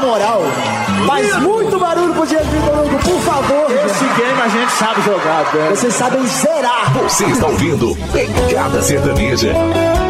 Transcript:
moral. Faz muito barulho pro Diego Vitor Hugo, por favor. Esse game a gente sabe jogar, velho. Vocês sabem zerar. Você está ouvindo Pegada Sertaneja.